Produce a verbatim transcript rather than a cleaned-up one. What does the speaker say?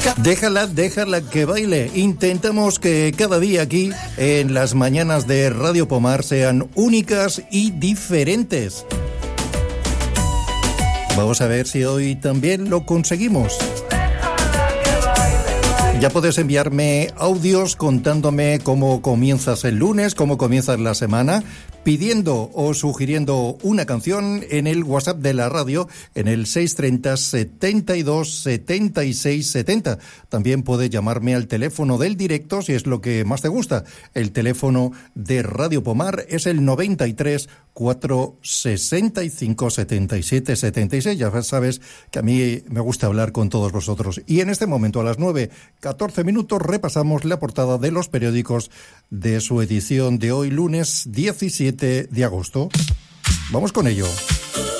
Déjala, déjala que baile. Intentamos que cada día aquí en las mañanas de Radio Pomar sean únicas y diferentes. Vamos a ver si hoy también lo conseguimos. Ya puedes enviarme audios contándome cómo comienzas el lunes, cómo comienzas la semana, pidiendo o sugiriendo una canción en el WhatsApp de la radio en el seis treinta, setenta y dos, setenta y seis, setenta. También puedes llamarme al teléfono del directo si es lo que más te gusta. El teléfono de Radio Pomar es el noventa y tres, cuatrocientos sesenta y cinco, setenta y siete, setenta y seis. Ya sabes que a mí me gusta hablar con todos vosotros. Y en este momento, a las nueve catorce minutos, repasamos la portada de los periódicos de su edición de hoy, lunes diecisiete de agosto. Vamos con ello.